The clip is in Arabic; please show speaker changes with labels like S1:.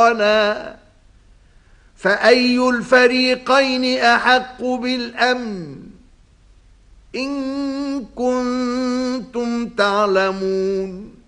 S1: فريقنا فأي الفريقين أحق بالأمن إن كنتم تعلمون